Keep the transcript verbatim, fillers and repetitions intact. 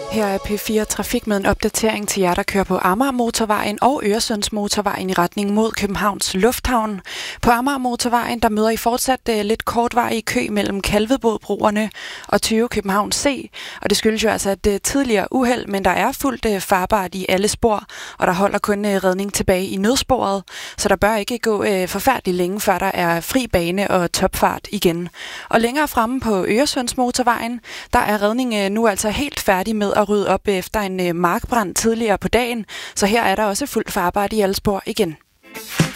Her er P fire Trafik med en opdatering til jer, der kører på Amagermotorvejen og Øresundsmotorvejen i retning mod Københavns Lufthavn. På Amagermotorvejen, der møder I fortsat uh, lidt kortvarig kø mellem Kalvebodbroerne og tyve København C. Og det skyldes jo altså et uh, tidligere uheld, men der er fuldt uh, farbart i alle spor, og der holder kun uh, redning tilbage i nødsporet. Så der bør ikke gå uh, forfærdeligt længe, før der er fri bane og topfart igen. Og længere fremme på Øresundsmotorvejen, der er redning uh, nu altså helt færdig med at rydde op efter en øh, markbrand tidligere på dagen, så her er der også fuldt farbart i alle spor igen.